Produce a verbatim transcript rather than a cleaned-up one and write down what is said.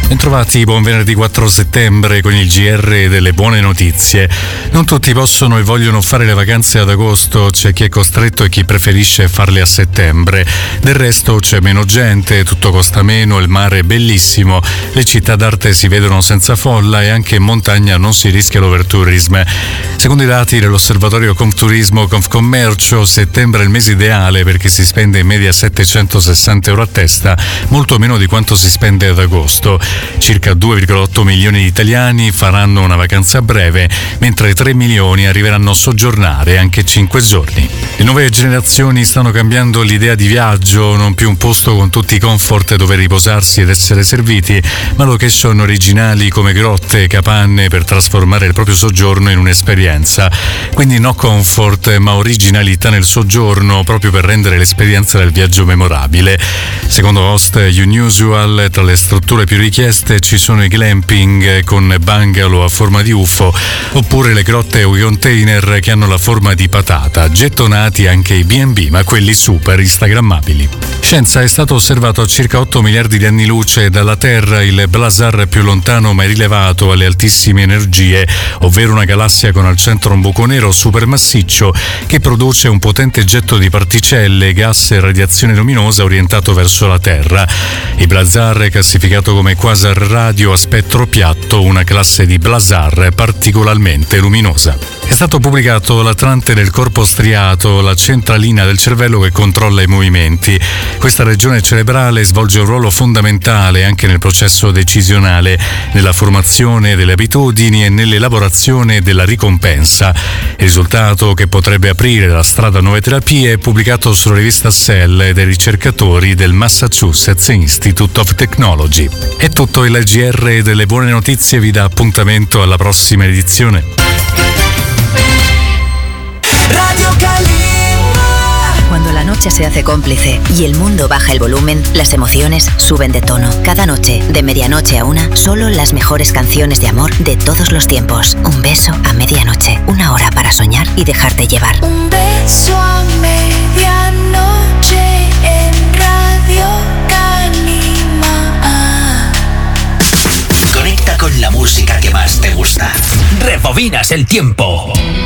Bentrovati, buon venerdì quattro settembre con il G R delle buone notizie. Non tutti possono e vogliono fare le vacanze ad agosto, c'è chi è costretto e chi preferisce farle a settembre. Del resto c'è meno gente, tutto costa meno, il mare è bellissimo, le città d'arte si vedono senza folla e anche in montagna non si rischia l'overtourism. Secondo i dati dell'osservatorio Confturismo Confcommercio, settembre è il mese ideale perché si spende in media settecentosessanta euro a testa, molto meno di quanto si spende ad agosto. Circa due virgola otto milioni di italiani faranno una vacanza breve, mentre tre milioni arriveranno a soggiornare anche cinque giorni. Le nuove generazioni stanno cambiando l'idea di viaggio, non più un posto con tutti i comfort dove riposarsi ed essere serviti, ma location originali come grotte e capanne per trasformare il proprio soggiorno in un'esperienza. Quindi no comfort, ma originalità nel soggiorno, proprio per rendere l'esperienza del viaggio memorabile. Secondo Host Unusual, tra le strutture più richieste ci sono i glamping con bungalow a forma di U F O, oppure le grotte o i container che hanno la forma di patata, gettonati anche i B and B, ma quelli super instagrammabili. Scienza: è stato osservato a circa otto miliardi di anni luce dalla Terra il blazar più lontano mai rilevato alle altissime energie, ovvero una galassia con al centro un buco nero supermassiccio che produce un potente getto di particelle, gas e radiazione luminosa orientato verso la Terra. Il blazar è classificato come quasar radio a spettro piatto, una classe di blazar particolarmente luminosa. È stato pubblicato l'Atlante del corpo striato, la centralina del cervello che controlla i movimenti. Questa regione cerebrale svolge un ruolo fondamentale anche nel processo decisionale, nella formazione delle abitudini e nell'elaborazione della ricompensa. Il risultato, che potrebbe aprire la strada a nuove terapie, è pubblicato sulla rivista Cell dai ricercatori del Massachusetts Institute of Technology. È tutto, il G R delle buone notizie vi dà appuntamento alla prossima edizione. Radio Kalimba. Cuando la noche se hace cómplice y el mundo baja el volumen, las emociones suben de tono. Cada noche, de medianoche a una, solo las mejores canciones de amor de todos los tiempos. Un beso a medianoche, una hora para soñar y dejarte llevar. Un beso a medianoche en Radio Kalimba. Conecta con la música que más te gusta. Rebobinas el tiempo.